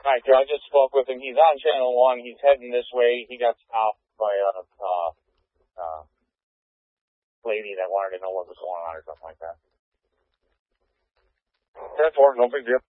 Alright, Joe, I just spoke with him. He's on Channel 1. He's heading this way. He got stopped by a lady that wanted to know what was going on or something like that. 10-4, no big deal.